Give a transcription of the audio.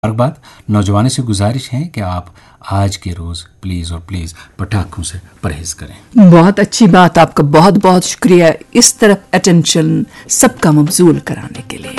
बात नौजवानों से गुजारिश है कि आप आज के रोज़ प्लीज़ और प्लीज़ पटाखों से परहेज़ करें। बहुत अच्छी बात, आपका बहुत बहुत शुक्रिया इस तरफ अटेंशन सबका मबजूल कराने के लिए।